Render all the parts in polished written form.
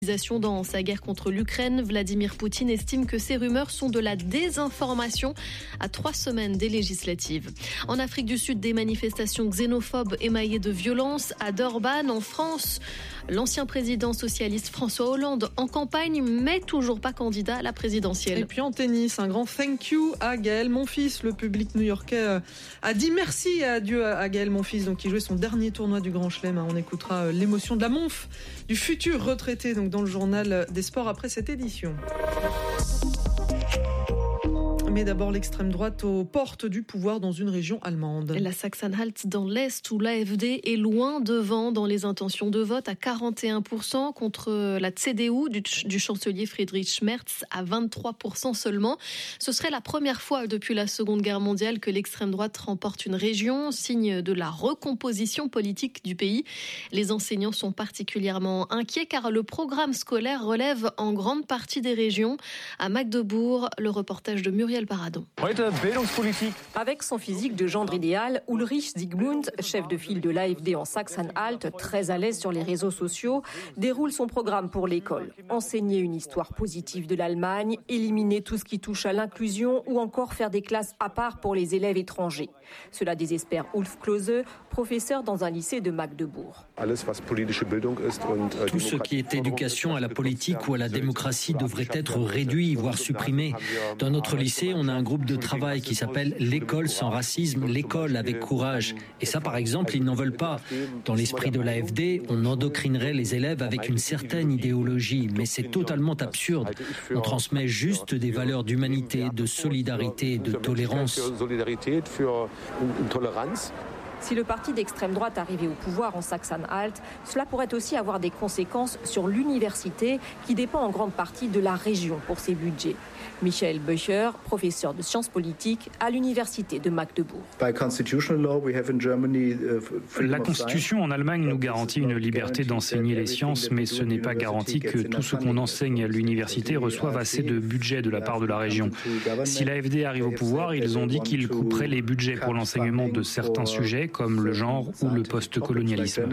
Dans sa guerre contre l'Ukraine, Vladimir Poutine estime que ces rumeurs sont de la désinformation à 3 semaines des législatives. En Afrique du Sud, des manifestations xénophobes émaillées de violence à Durban. En France, l'ancien président socialiste François Hollande en campagne, mais toujours pas candidat à la présidentielle. Et puis en tennis, un grand thank you à Gaël Monfils. Le public new-yorkais a dit merci et adieu à Gaël Monfils, donc qui jouait son dernier tournoi du Grand Chelem. On écoutera l'émotion de la Monf, du futur retraité, donc dans le journal des sports après cette édition. Mais d'abord, l'extrême droite aux portes du pouvoir dans une région allemande. La Sachsen-Anhalt dans l'Est, où l'AfD est loin devant dans les intentions de vote à 41% contre la CDU du chancelier Friedrich Merz à 23% seulement. Ce serait la première fois depuis la Seconde Guerre mondiale que l'extrême droite remporte une région, signe de la recomposition politique du pays. Les enseignants sont particulièrement inquiets car le programme scolaire relève en grande partie des régions. À Magdebourg, le reportage de Muriel Paradon. Avec son physique de gendre idéal, Ulrich Siegmund, chef de file de l'AfD en Sachsen-Anhalt, très à l'aise sur les réseaux sociaux, déroule son programme pour l'école. Enseigner une histoire positive de l'Allemagne, éliminer tout ce qui touche à l'inclusion ou encore faire des classes à part pour les élèves étrangers. Cela désespère Ulf Klose, professeur dans un lycée de Magdebourg. Tout ce qui est éducation à la politique ou à la démocratie devrait être réduit, voire supprimé. Dans notre lycée, on a un groupe de travail qui s'appelle l'école sans racisme, l'école avec courage. Et ça, par exemple, ils n'en veulent pas. Dans l'esprit de l'AfD, on endoctrinerait les élèves avec une certaine idéologie, mais c'est totalement absurde. On transmet juste des valeurs d'humanité, de solidarité, de tolérance. Si le parti d'extrême droite arrivait au pouvoir en Sachsen-Anhalt, cela pourrait aussi avoir des conséquences sur l'université qui dépend en grande partie de la région pour ses budgets. Michael Böcher, professeur de sciences politiques à l'université de Magdebourg. La Constitution en Allemagne nous garantit une liberté d'enseigner les sciences, mais ce n'est pas garanti que tout ce qu'on enseigne à l'université reçoive assez de budget de la part de la région. Si l'AfD arrive au pouvoir, ils ont dit qu'ils couperaient les budgets pour l'enseignement de certains sujets, comme le genre ou le post-colonialisme.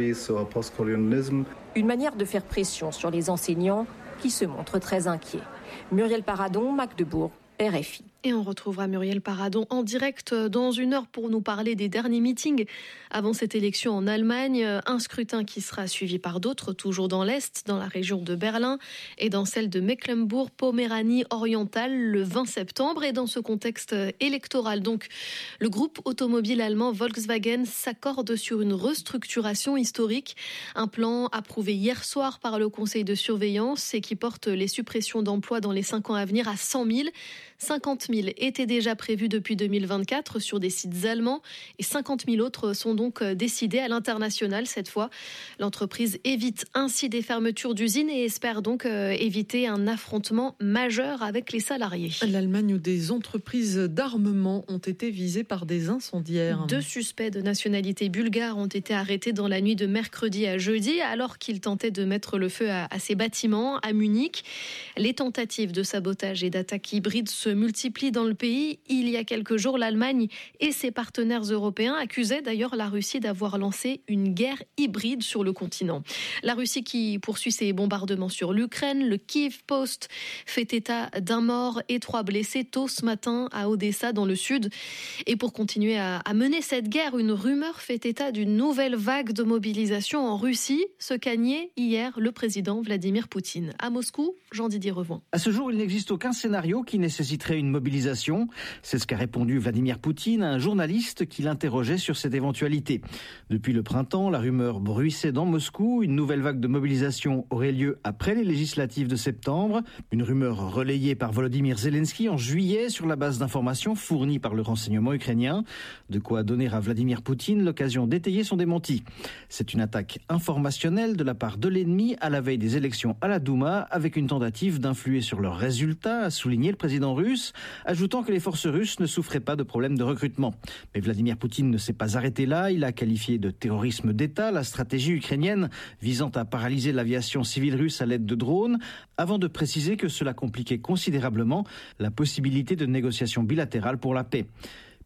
Une manière de faire pression sur les enseignants qui se montrent très inquiets. Muriel Paradon, Magdebourg, RFI. Et on retrouvera Muriel Paradon en direct dans 1 heure pour nous parler des derniers meetings avant cette élection en Allemagne. Un scrutin qui sera suivi par d'autres, toujours dans l'Est, dans la région de Berlin et dans celle de Mecklembourg-Poméranie orientale le 20 septembre. Et dans ce contexte électoral, donc, le groupe automobile allemand Volkswagen s'accorde sur une restructuration historique. Un plan approuvé hier soir par le conseil de surveillance et qui porte les suppressions d'emplois dans les 5 ans à venir à 100 000. 50 000 étaient déjà prévus depuis 2024 sur des sites allemands et 50 000 autres sont donc décidés à l'international cette fois. L'entreprise évite ainsi des fermetures d'usines et espère donc éviter un affrontement majeur avec les salariés. L'Allemagne où des entreprises d'armement ont été visées par des incendiaires. 2 suspects de nationalité bulgare ont été arrêtés dans la nuit de mercredi à jeudi alors qu'ils tentaient de mettre le feu à ces bâtiments à Munich. Les tentatives de sabotage et d'attaques hybrides se multiplient dans le pays. Il y a quelques jours, l'Allemagne et ses partenaires européens accusaient d'ailleurs la Russie d'avoir lancé une guerre hybride sur le continent. La Russie qui poursuit ses bombardements sur l'Ukraine. Le Kyiv Post fait état d'1 mort et 3 blessés tôt ce matin à Odessa dans le sud. Et pour continuer à mener cette guerre, une rumeur fait état d'une nouvelle vague de mobilisation en Russie, ce qu'a nié hier le président Vladimir Poutine. À Moscou, Jean-Didier Revoin. À ce jour, il n'existe aucun scénario qui nécessiterait une mobilisation. C'est ce qu'a répondu Vladimir Poutine à un journaliste qui l'interrogeait sur cette éventualité. Depuis le printemps, la rumeur bruissait dans Moscou. Une nouvelle vague de mobilisation aurait lieu après les législatives de septembre. Une rumeur relayée par Volodymyr Zelensky en juillet sur la base d'informations fournies par le renseignement ukrainien. De quoi donner à Vladimir Poutine l'occasion d'étayer son démenti. C'est une attaque informationnelle de la part de l'ennemi à la veille des élections à la Douma avec une tentative d'influer sur leurs résultats, a souligné le président russe, ajoutant que les forces russes ne souffraient pas de problèmes de recrutement. Mais Vladimir Poutine ne s'est pas arrêté là. Il a qualifié de terrorisme d'État la stratégie ukrainienne visant à paralyser l'aviation civile russe à l'aide de drones, avant de préciser que cela compliquait considérablement la possibilité de négociations bilatérales pour la paix.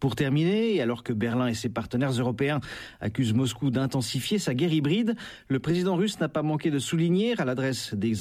Pour terminer, et alors que Berlin et ses partenaires européens accusent Moscou d'intensifier sa guerre hybride, le président russe n'a pas manqué de souligner à l'adresse des